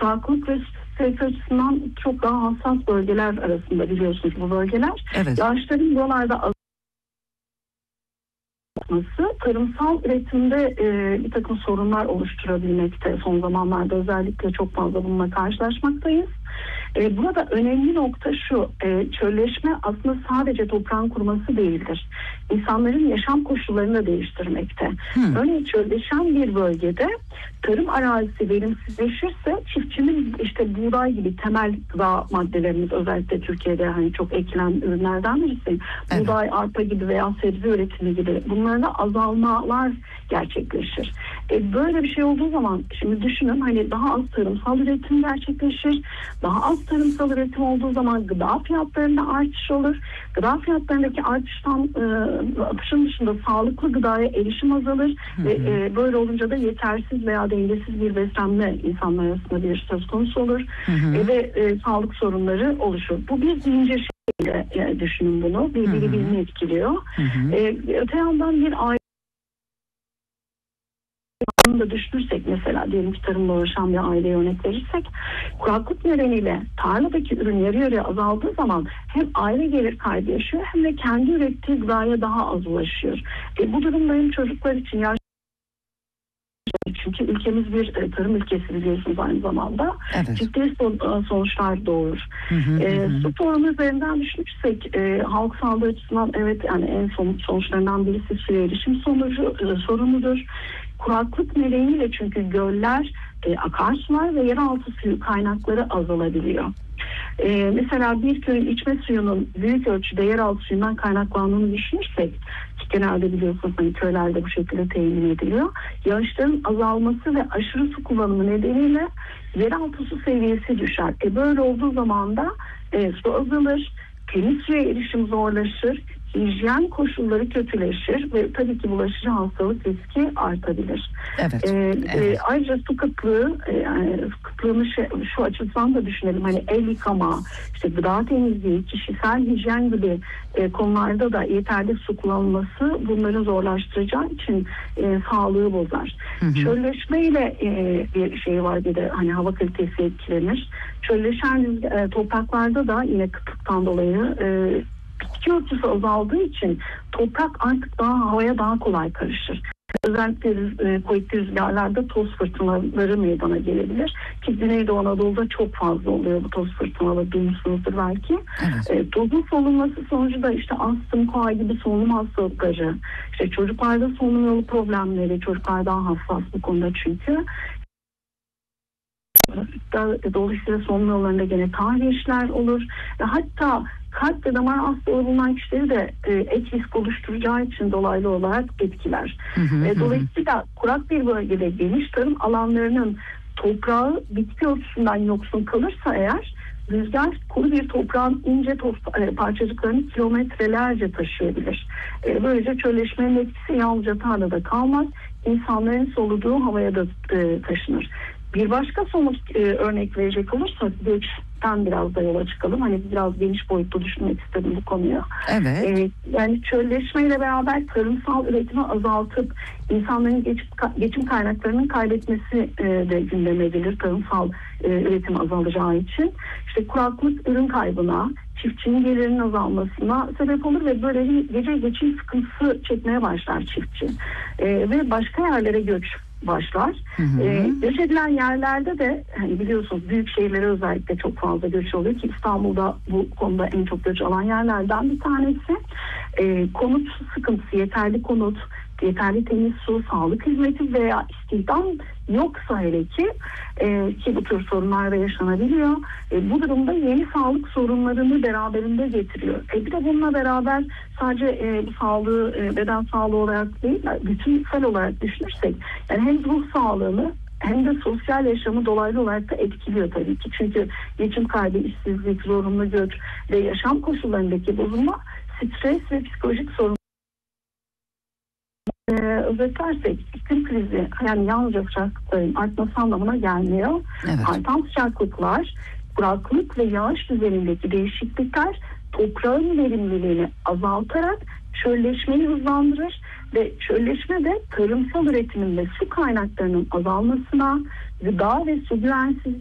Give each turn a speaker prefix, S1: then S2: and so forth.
S1: kuraklık ve stres açısından çok daha hassas bölgeler arasında, biliyorsunuz bu bölgeler.
S2: Evet.
S1: Yağışların buralarda azalması tarımsal üretimde bir takım sorunlar oluşturabilmekte. Son zamanlarda özellikle çok fazla bununla karşılaşmaktayız. Burada önemli nokta şu, çölleşme aslında sadece toprağın kuruması değildir. İnsanların yaşam koşullarını da değiştirmekte. Örneğin çölleşen bir bölgede tarım arazisi verimsizleşirse çiftçinin işte buğday gibi temel gıda maddelerimiz, özellikle Türkiye'de hani çok ekilen ürünlerden birisi, evet, buğday, arpa gibi veya sebze üretimi gibi bunlarda azalmalar gerçekleşir. Böyle bir şey olduğu zaman şimdi düşünün, hani daha az tarımsal üretim gerçekleşir. Daha az tarımsal üretim olduğu zaman gıda fiyatlarında artış olur. Gıda fiyatlarındaki artışın dışında sağlıklı gıdaya erişim azalır. Ve böyle olunca da yetersiz veya dengesiz bir beslenme insanlar arasında bir söz konusu olur. Ve sağlık sorunları oluşur. Bu bir zincir şekilde düşünün bunu. Birbirini etkiliyor. Öte yandan bir aile da düşünürsek, mesela diyelim ki tarımla uğraşan bir aileye örnek verirsek, kuraklık nedeniyle tarladaki ürün yarı yarıya azaldığı zaman hem aile gelir kaybı yaşıyor hem de kendi ürettiği gıdaya daha az ulaşıyor. Bu durumda hem çocuklar için, çünkü ülkemiz bir tarım ülkesi biliyorsunuz aynı zamanda, evet, ciddi sonuçlar doğurur. Su sorunu üzerinden düşünürsek halk sağlığı açısından evet, yani en somut sonuçlarından birisi suya erişim sorunudur. Kuraklık nedeniyle çünkü göller, akarsular ve yeraltı suyu kaynakları azalabiliyor. Mesela bir köyün içme suyunun büyük ölçüde yeraltı suyundan kaynaklandığını düşünürsek, ki genelde biliyorsunuz hani köylerde bu şekilde temin ediliyor. Yağışların azalması ve aşırı su kullanımı nedeniyle yeraltı su seviyesi düşer. Böyle olduğu zaman da su azalır, temiz suya erişim zorlaşır, hijyen koşulları kötüleşir ve tabii ki bulaşıcı hastalık riski artabilir.
S2: Evet.
S1: Ayrıca su kıtlığı, kıtlığını şu açıdan da düşünelim. Hani el yıkama, işte gıda temizliği, kişisel hijyen gibi konularda da yeterli su kullanılması bunları zorlaştıracağı için sağlığı bozar. Çölleşmeyle bir şey var, bir de hani hava kalitesi etkilenir. Çölleşen topraklarda da yine kıtlıktan dolayı bitki örtüsü azaldığı için toprak artık havaya daha kolay karışır. Özellikle kuvvetli rüzgarlarda toz fırtınaları meydana gelebilir. Ki Güneydoğu Anadolu'da çok fazla oluyor bu toz fırtınaları, duymuşsunuzdur belki. Evet. Tozun solunması sonucu da işte astım, koa gibi solunum hastalıkları, işte çocuklarda solunum yolu problemleri, çocuklar daha hassas bu konuda çünkü. Dolayısıyla solunum yollarında gene tahrişler olur. Hatta kalp ve damar hastalığı bulunan kişileri de ek risk oluşturacağı için dolaylı olarak etkiler. Dolayısıyla kurak bir bölgede geniş tarım alanlarının toprağı bitki örtüsünden yoksun kalırsa eğer, rüzgar kuru bir toprağın ince parçacıklarını kilometrelerce taşıyabilir. Böylece çölleşmenin etkisi yalnızca tarlada kalmaz, insanların soluduğu havaya da taşınır. Bir başka somut örnek verecek olursak, göçten biraz da yola çıkalım. Hani biraz geniş boyutlu düşünmek istedim bu konuyu.
S2: Evet.
S1: Yani çölleşmeyle beraber tarımsal üretimi azaltıp insanların geçim kaynaklarının kaybetmesi de gündeme gelir. Tarımsal üretim azalacağı için. İşte kuraklık ürün kaybına, çiftçinin gelirinin azalmasına sebep olur ve böyle gece geçim sıkıntısı çekmeye başlar çiftçi. Ve başka yerlere göç başlar. Göç edilen yerlerde de hani biliyorsunuz büyük şehirlere özellikle çok fazla göç oluyor ki İstanbul'da bu konuda en çok göç alan yerlerden bir tanesi. Konut sıkıntısı, yeterli konut, yeterli temiz su, sağlık hizmeti veya istihdam yoksa hele ki bu tür sorunlar da yaşanabiliyor. Bu durumda yeni sağlık sorunlarını beraberinde getiriyor. Bir de bununla beraber sadece bu sağlığı beden sağlığı olarak değil, bütünsel olarak düşünürsek, yani hem ruh sağlığını hem de sosyal yaşamı dolaylı olarak da etkiliyor tabii ki. Çünkü geçim kaybı, işsizlik, zorunlu göç ve yaşam koşullarındaki bozulma stres ve psikolojik sorun. Özetlersek iklim krizi yani yalnızca sıcaklıkların artması anlamına gelmiyor. Evet. Artan sıcaklıklar, kuraklık ve yağış düzenindeki değişiklikler toprağın verimliliğini azaltarak çölleşmeyi hızlandırır ve çölleşme de tarımsal üretimin ve su kaynaklarının azalmasına, gıda ve su güvensizliği